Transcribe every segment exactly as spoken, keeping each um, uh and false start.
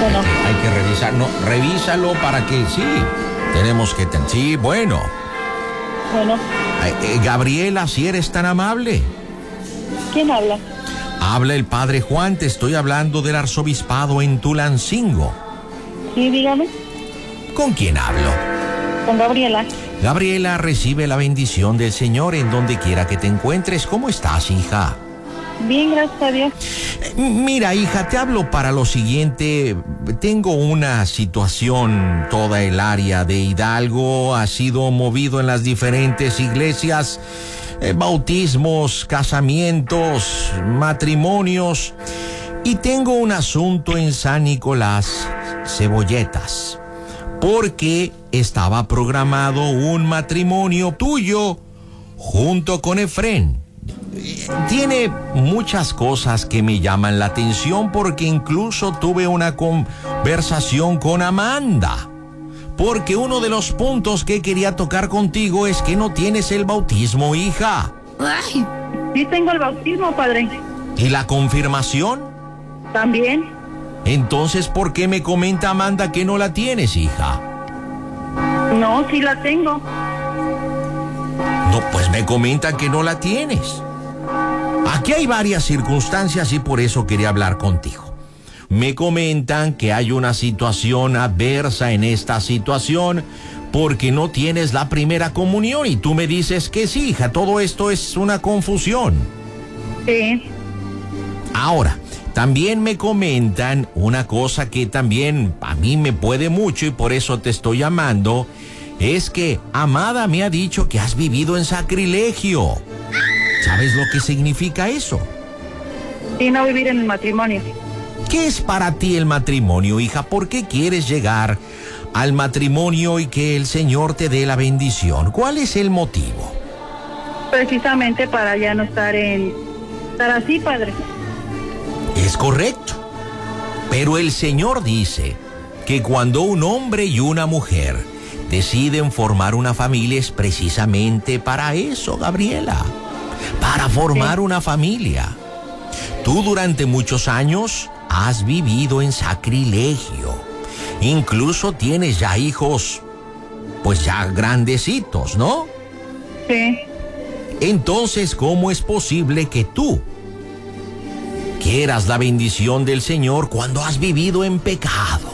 Bueno. Hay que revisar, no, revísalo para que, sí, tenemos que, ten, sí, bueno. Bueno. Eh, eh, Gabriela, si eres tan amable. ¿Quién habla? Habla el padre Juan, te estoy hablando del arzobispado en Tulancingo. Sí, dígame. ¿Con quién hablo? Con Gabriela. Gabriela, recibe la bendición del Señor en donde quiera que te encuentres. ¿Cómo estás, hija? Bien, gracias a Dios. Eh, Mira, hija, te hablo para lo siguiente. Tengo una situación, toda el área de Hidalgo ha sido movido en las diferentes iglesias, eh, bautismos, casamientos, matrimonios, y tengo un asunto en San Nicolás, Cebolletas, porque estaba programado un matrimonio tuyo junto con Efrén. Tiene muchas cosas que me llaman la atención porque incluso tuve una conversación con Amanda. Porque uno de los puntos que quería tocar contigo es que no tienes el bautismo, hija. Ay, sí tengo el bautismo, padre. ¿Y la confirmación? También. Entonces, ¿por qué me comenta Amanda que no la tienes, hija? No, sí la tengo. No, pues me comentan que no la tienes. Aquí hay varias circunstancias y por eso quería hablar contigo. Me comentan que hay una situación adversa en esta situación porque no tienes la primera comunión y tú me dices que sí, hija, todo esto es una confusión. Sí. Ahora, también me comentan una cosa que también a mí me puede mucho y por eso te estoy llamando, es que Amada me ha dicho que has vivido en sacrilegio. ¿Sabes lo que significa eso? Sí, no vivir en el matrimonio. ¿Qué es para ti el matrimonio, hija? ¿Por qué quieres llegar al matrimonio y que el Señor te dé la bendición? ¿Cuál es el motivo? Precisamente para ya no estar en... estar así, padre. Es correcto. Pero el Señor dice que cuando un hombre y una mujer deciden formar una familia es precisamente para eso, Gabriela. Para formar una familia. Tú durante muchos años has vivido en sacrilegio. Incluso tienes ya hijos, pues ya grandecitos, ¿no? Sí. Entonces, ¿cómo es posible que tú quieras la bendición del Señor cuando has vivido en pecado?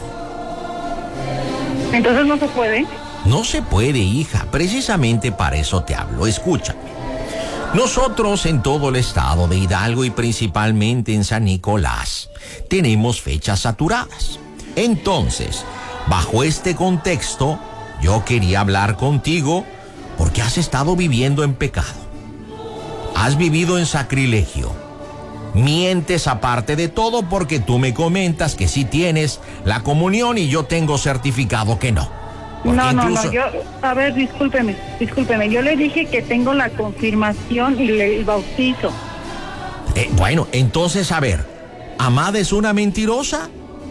Entonces no se puede. No se puede, hija. Precisamente para eso te hablo. Escúchame. Nosotros en todo el estado de Hidalgo y principalmente en San Nicolás tenemos fechas saturadas. Entonces, bajo este contexto, yo quería hablar contigo porque has estado viviendo en pecado. Has vivido en sacrilegio. Mientes aparte de todo porque tú me comentas que sí tienes la comunión y yo tengo certificado que no. Porque no, no, incluso... no, yo, a ver, discúlpeme, discúlpeme, yo le dije que tengo la confirmación y le, el bautizo. Eh, bueno, entonces, a ver, ¿Amada es una mentirosa?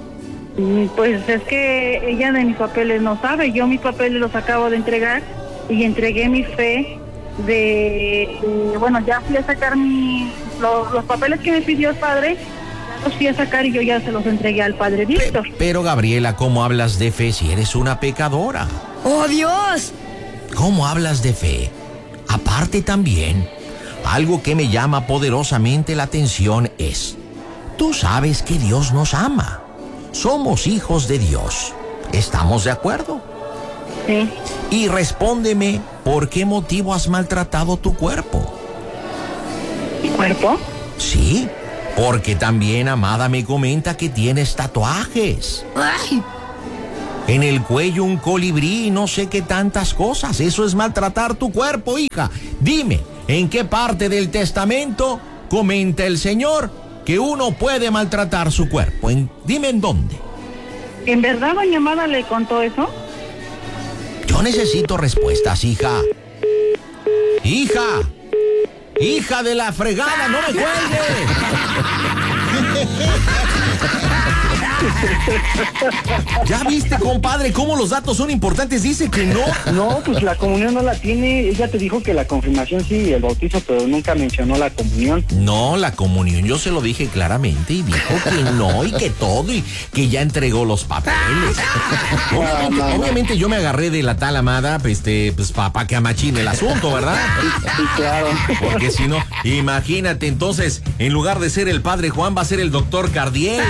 Pues es que ella de mis papeles no sabe, yo mis papeles los acabo de entregar y entregué mi fe de, de bueno, ya fui a sacar mi, los, los papeles que me pidió el padre, los fui a sacar y yo ya se los entregué al padre Víctor. Pero, pero Gabriela, ¿cómo hablas de fe si eres una pecadora? ¡Oh, Dios! ¿Cómo hablas de fe? Aparte también, algo que me llama poderosamente la atención es, tú sabes que Dios nos ama. Somos hijos de Dios. ¿Estamos de acuerdo? Sí. Y respóndeme, ¿por qué motivo has maltratado tu cuerpo? ¿Mi cuerpo? Sí. Porque también Amada me comenta que tienes tatuajes. ¡Ay! En el cuello un colibrí y no sé qué tantas cosas. Eso es maltratar tu cuerpo, hija. Dime, ¿en qué parte del testamento comenta el Señor que uno puede maltratar su cuerpo? En, dime en dónde. ¿En verdad doña Amada le contó eso? Yo necesito respuestas, hija. Hija. ¡Hija de la fregada, no me cuelgues! ¿Ya viste, compadre, cómo los datos son importantes? Dice que no. No, pues la comunión no la tiene. Ella te dijo que la confirmación sí y el bautizo, pero nunca mencionó la comunión. No, la comunión yo se lo dije claramente y dijo que no y que todo y que ya entregó los papeles. Obviamente, no, no, no. obviamente yo me agarré de la tal amada, este, pues para pa que amachine el asunto, ¿verdad? Sí, claro. Porque si no, imagínate, entonces, en lugar de ser el padre Juan, va a ser el doctor Cardiel.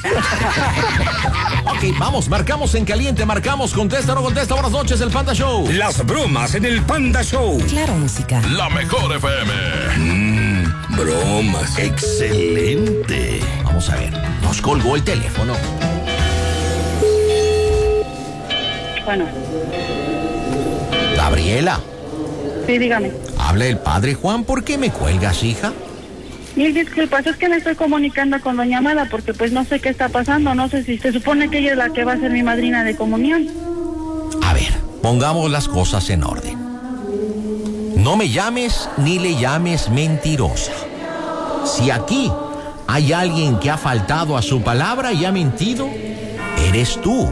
Ok, vamos, marcamos en caliente, marcamos, contesta o no contesta. Buenas noches, el Panda Show. Las bromas en el Panda Show. Claro, música. La mejor F M. Mmm, bromas. Excelente. Vamos a ver, nos colgó el teléfono. Bueno, Gabriela, sí, dígame. habla el padre Juan, ¿por qué me cuelgas, hija? Mil disculpas, es que me estoy comunicando con doña Amada porque pues no sé qué está pasando, no sé si se supone que ella es la que va a ser mi madrina de comunión. A ver, pongamos las cosas en orden. No me llames ni le llames mentirosa. Si aquí hay alguien que ha faltado a su palabra y ha mentido, eres tú.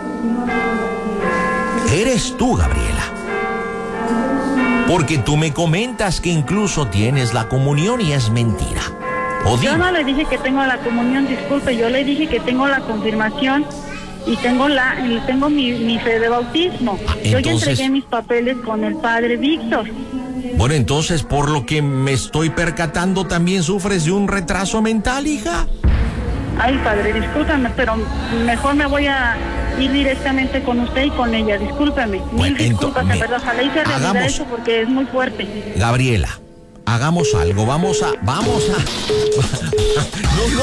Eres tú, Gabriela. Porque tú me comentas que incluso tienes la comunión y es mentira. O Yo dime. no le dije que tengo la comunión, disculpe, yo le dije que tengo la confirmación y tengo la tengo mi, mi fe de bautismo. Ah, Yo ya entonces- entregué mis papeles con el padre Víctor. Bueno, entonces, por lo que me estoy percatando, ¿también sufres de un retraso mental, hija? Ay, padre, discúlpame, pero mejor me voy a ir directamente con usted y con ella, discúlpame. Bueno, Mil disculpas, ento- en verdad, ojalá hice realidad hagamos- eso porque es muy fuerte. Gabriela, hagamos algo, vamos a, vamos a... No, no,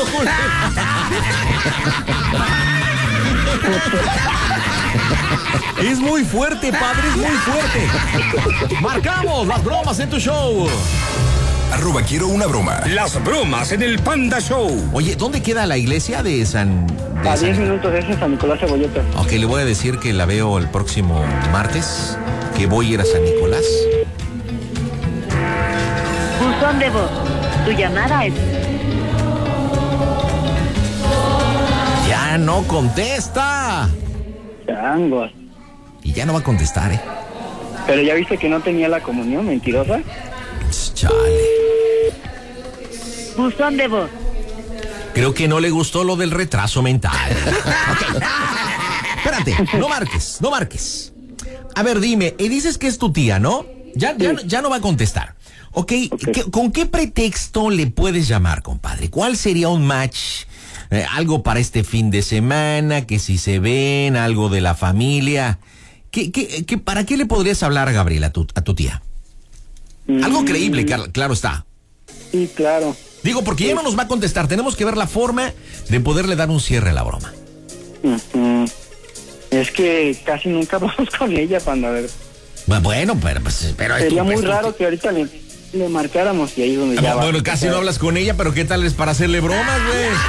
no. Es muy fuerte, padre, es muy fuerte. Marcamos las bromas en tu show. Arroba quiero una broma. Las bromas en el Panda Show. Oye, ¿dónde queda la iglesia de San... de A San- diez minutos de ese San Nicolás Cebolleta. Ok, le voy a decir que la veo el próximo martes, que voy a ir a San Nicolás. Buzón de voz, tu llamada es... Ya no contesta. Changos. Y ya no va a contestar, ¿eh? Pero ya viste que no tenía la comunión, mentirosa. Chale. Buzón de voz. Creo que no le gustó lo del retraso mental. Ok. Espérate, no marques, no marques. A ver, dime, y dices que es tu tía, ¿no? Ya, ya, ya no va a contestar. Ok, Ok. ¿qué- ¿con qué pretexto le puedes llamar, compadre? ¿Cuál sería un match? Eh, algo para este fin de semana, que si se ven, algo de la familia. ¿Qué, qué, qué, ¿Para qué le podrías hablar, Gabriela, a tu, a tu tía? Algo Mm, creíble, car- claro está. Sí, claro. Digo, porque ya no nos va a contestar. Tenemos que ver la forma de poderle dar un cierre a la broma. Ujú. Es que casi nunca vamos con ella cuando a ver. Bueno, pero, pues, pero es Sería tu- muy es tu- raro que ahorita le, le marcáramos y ahí es donde ya Ah, va. bueno, casi no hablas con ella, pero ¿qué tal es para hacerle bromas,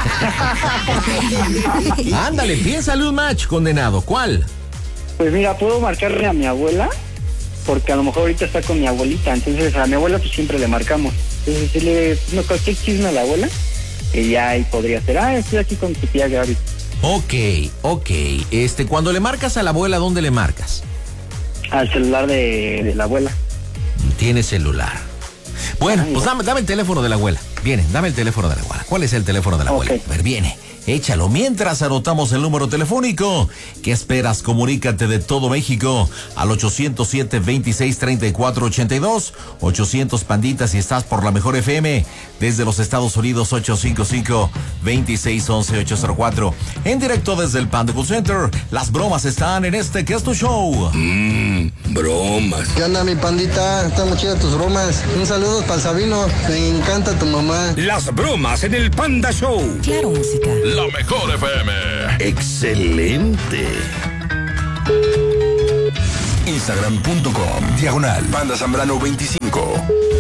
güey? Ándale, piénsale un match, condenado. ¿Cuál? Pues mira, puedo marcarle a mi abuela, porque a lo mejor ahorita está con mi abuelita, entonces a mi abuela pues siempre le marcamos. Entonces decirle no, cualquier chisme a la abuela, y ya ahí podría ser, ah, estoy aquí con tu tía Gaby. Ok, ok. Este, cuando le marcas a la abuela, ¿dónde le marcas? Al celular de, de la abuela. Tiene celular. Bueno, Ay, pues no. dame, dame el teléfono de la abuela. Viene, dame el teléfono de la abuela. ¿Cuál es el teléfono de la abuela? Ok. A ver, viene. Échalo. Mientras anotamos el número telefónico. ¿Qué esperas? Comunícate de todo México al ochocientos siete, veintiséis, treinta y cuatro ochenta y dos. ochocientos panditas si estás por la mejor F M. Desde los Estados Unidos, ochocientos cincuenta y cinco, veintiséis once, ochocientos cuatro. En directo desde el Panda Cool Center. Las bromas están en este que es tu show. Mmm, bromas. ¿Qué onda, mi pandita? Están muy chidas tus bromas. Un saludo para el Sabino. Me encanta tu mamá. Las bromas en el Panda Show. Claro, música. La mejor F M. Excelente. Instagram punto com diagonal Panda Zambrano veinticinco.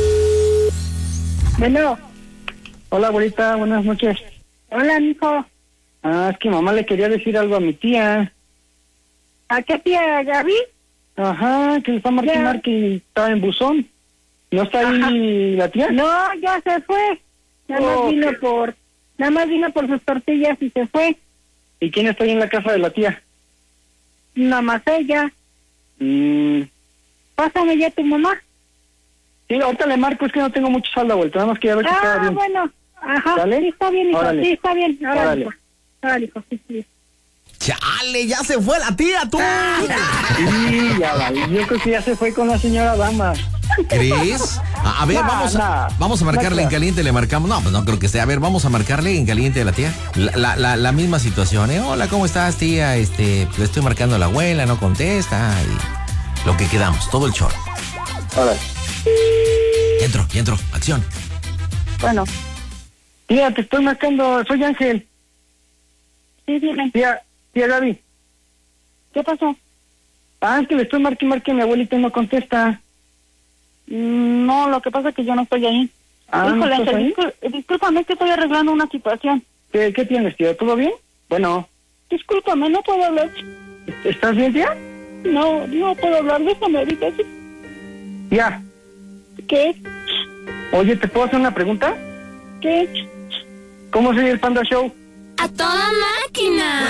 Bueno, Hola, abuelita, buenas noches. hola, mijo. Ah, es que mamá le quería decir algo a mi tía. ¿A qué tía, Gaby? Ajá, que le está marcando Ya. que estaba en buzón. ¿No está ahí Ajá. la tía? No, ya se fue. Nada más Oh, vino qué- por, nada más vino por sus tortillas y se fue. ¿Y quién está ahí en la casa de la tía? Nada más ella. Mm. Pásame ya a tu mamá. Sí, ahorita le marco, es que no tengo mucho saldo, vuelta, nada más quería ver si estaba Ah, bien. bueno. Ajá, ¿Sale? sí, está bien, hijo. Órale. Sí, está bien. Órale, Órale. hijo. Órale, hijo, sí, sí. Chale, ya se fue la tía, tú. Sí, ya vale. Yo creo que ya se fue con la señora dama. ¿Crees? A, a ver, Nah, vamos a, nah, vamos a marcarle nah, en caliente, le marcamos. No, pues no creo que sea. A ver, vamos a marcarle en caliente a la tía. La, la, la, la misma situación, ¿eh? Hola, ¿cómo estás, tía? Este, le estoy marcando a la abuela, no contesta. Y lo que quedamos, todo el choro. Ahora. Ya entró, ya entró. Acción. Bueno, Tía, te estoy marcando, soy Ángel. sí, dime. Tía, tía Gaby. ¿Qué pasó? Ah, es que le estoy marque y marque a mi abuelita y no contesta. Mm, No, lo que pasa es que yo no estoy ahí. Ah, ¿no Híjole, estás Ángel, ahí? discul- discúlpame, es que estoy arreglando una situación. ¿Qué, qué tienes, tía? ¿Todo bien? Bueno, Discúlpame, no puedo hablar. ¿estás bien, tía? No, no puedo hablar, déjame ahorita. ¿Sí? Tía, ¿Qué? oye, ¿te puedo hacer una pregunta? ¿Qué? ¿Cómo se oye el Panda Show? ¡A toda máquina!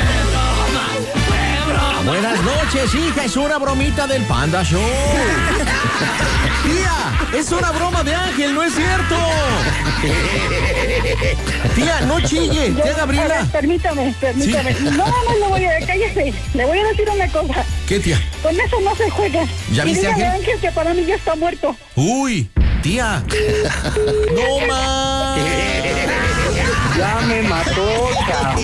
Buenas noches, hija. Es una bromita del Panda Show. Tía, es una broma de Ángel, no es cierto. Tía, no chille. Tía A ver, Gabriela. permítame, permítame. Sí. No, no, le voy a... Cállese. Le voy a decir una cosa. ¿Qué, tía? Con eso no se juega. ¿Ya Y viste, dígale a Ángel? Ángel que para mí ya está muerto. Uy, tía. No más. Ya me mató, cabrón.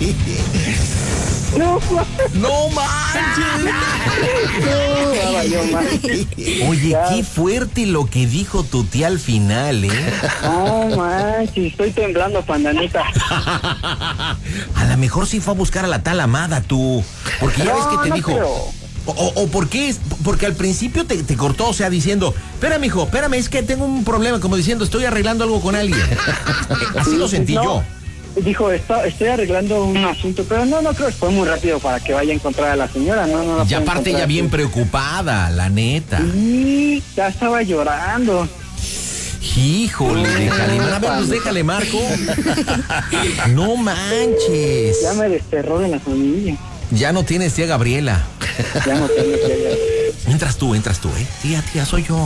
No, No manches. Ya valió más. Oye, qué fuerte lo que dijo tu tía al final, ¿eh? No manches, estoy temblando, pandanita. A lo mejor sí fue a buscar a la tal amada, tú. Porque ya ves que te no dijo. creo. O, o, o por qué es, porque al principio te, te cortó, o sea, diciendo, espérame, hijo, espérame, es que tengo un problema, como diciendo, estoy arreglando algo con alguien. Así lo sentí No, yo. Dijo, está, estoy arreglando un asunto, pero no, no creo que fue muy rápido para que vaya a encontrar a la señora, no, no la Y puedo aparte encontrar ella bien así. preocupada, la neta. Sí, ya estaba llorando. Híjole, déjale, a ver, pues déjale, Marco. No manches. Ya me desterró de la familia. Ya no tienes tía Gabriela. Ya no tengo que ver. Entras tú, entras tú, ¿eh? Tía, tía, soy yo.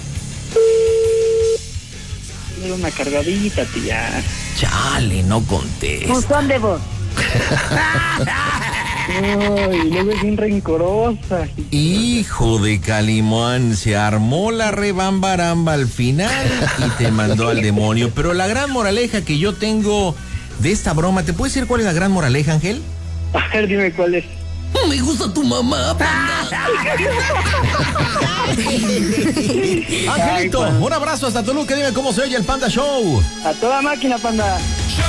Dale una cargadita, tía. Chale, no contestes. Buzón de voz. Ay, y luego es bien rencorosa. Hijo de Calimán, se armó la rebambaramba al final y te mandó al demonio. Pero la gran moraleja que yo tengo de esta broma, ¿te puedes decir cuál es la gran moraleja, Ángel? A ver, dime cuál es. Me gusta tu mamá, Angelito, Ay, un abrazo hasta Toluca, dime cómo se oye el Panda Show. A toda máquina, panda. Show